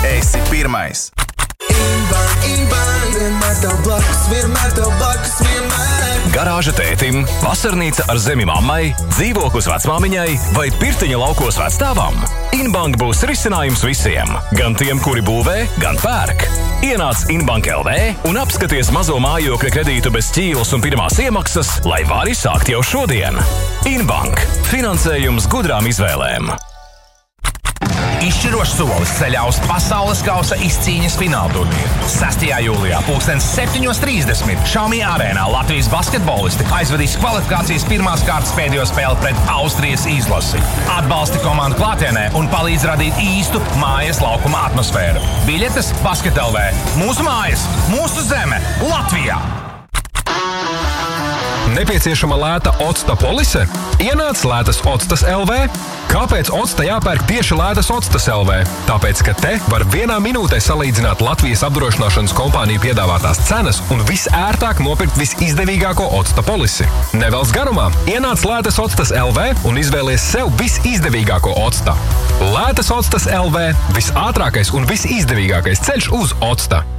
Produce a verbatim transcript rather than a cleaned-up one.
esi pirmais. Inbank, Inbank, vienmēr tev blakus, vienmēr tev blakus, vienmēr. Garāža tētim, vasarnīca ar zemi mammai, dzīvoklis vecmāmiņai vai pirtiņa laukos vecstāvam. Inbank būs risinājums visiem, gan tiem, kuri būvē, gan pērk. Ienāc Inbank L V un apskaties mazo mājokļa kredītu bez ķīlas un pirmās iemaksas, lai vari sākt jau šodien. Inbank. Finansējums gudrām izvēlēm. Izšķirošs solis ceļā uz pasaules kausa izcīņas finālturnīru. sestajā jūlijā pulkstens septiņos trīsdesmit Xiaomi arēnā Latvijas basketbolisti aizvedīs kvalifikācijas pirmās kārtas pēdējo spēli pret Austrijas izlasi. Atbalsti komandu klātienē un palīdz radīt īstu mājas laukuma atmosfēru. Biļetes Basket L V. Mūsu mājas, mūsu zeme, Latvijā! Nepieciešama lēta octa polise? Ienāc lētas Otstas L V. Kāpēc octa jāpērk tieši lētas Otstas L V? Tāpēc, ka te var vienā minūtē salīdzināt Latvijas apdrošināšanas kompāniju piedāvātās cenas un visērtāk nopirkt visizdevīgāko octa polisi. Nevelc garumā, ienāc lētas Otstas L V un izvēlies sev visizdevīgāko octa. Lētas Otstas L V – visātrākais un visizdevīgākais ceļš uz Otsta.